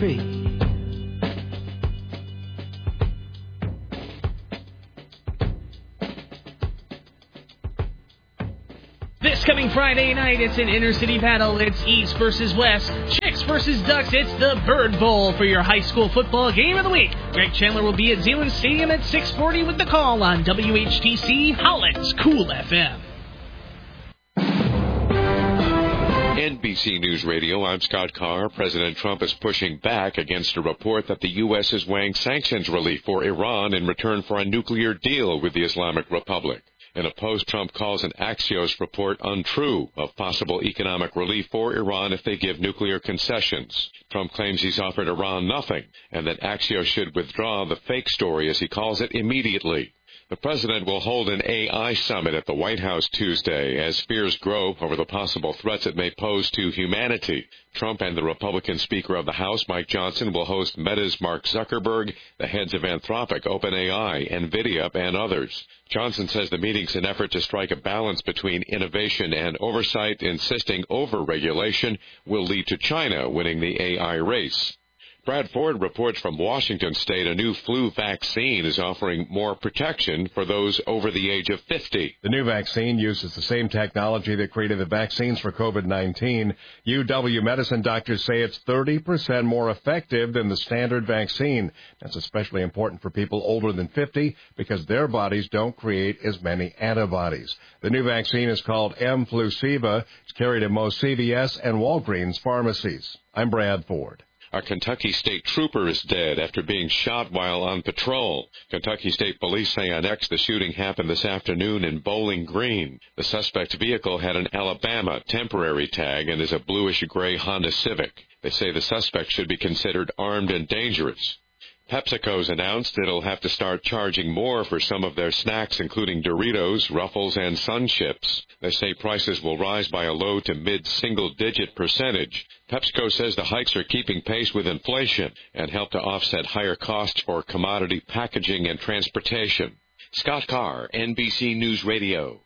tree. This coming Friday night, it's an inner-city battle. It's East versus West, Chicks versus Ducks. It's the Bird Bowl for your high school football game of the week. Greg Chandler will be at Zeeland Stadium at 6:40 with the call on WHTC Holland's Cool FM. NBC News Radio, I'm Scott Carr. President Trump is pushing back against a report that the U.S. is weighing sanctions relief for Iran in return for a nuclear deal with the Islamic Republic. In a post, Trump calls an Axios report untrue of possible economic relief for Iran if they give nuclear concessions. Trump claims he's offered Iran nothing, and that Axios should withdraw the fake story, as he calls it, immediately. The president will hold an AI summit at the White House Tuesday as fears grow over the possible threats it may pose to humanity. Trump and the Republican Speaker of the House, Mike Johnson, will host Meta's Mark Zuckerberg, the heads of Anthropic, OpenAI, NVIDIA, and others. Johnson says the meeting's an effort to strike a balance between innovation and oversight, insisting over-regulation will lead to China winning the AI race. Brad Ford reports from Washington State a new flu vaccine is offering more protection for those over the age of 50. The new vaccine uses the same technology that created the vaccines for COVID-19. UW Medicine doctors say it's 30% more effective than the standard vaccine. That's especially important for people older than 50 because their bodies don't create as many antibodies. The new vaccine is called mFlusiva. It's carried in most CVS and Walgreens pharmacies. I'm Brad Ford. A Kentucky state trooper is dead after being shot while on patrol. Kentucky State Police say on X the shooting happened this afternoon in Bowling Green. The suspect's vehicle had an Alabama temporary tag and is a bluish-gray Honda Civic. They say the suspect should be considered armed and dangerous. PepsiCo's announced it'll have to start charging more for some of their snacks, including Doritos, Ruffles, and Sun Chips. They say prices will rise by a low to mid-single-digit percentage. PepsiCo says the hikes are keeping pace with inflation and help to offset higher costs for commodity packaging and transportation. Scott Carr, NBC News Radio.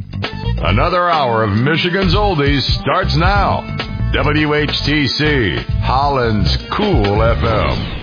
Another hour of Michigan's Oldies starts now. WHTC, Holland's Cool FM.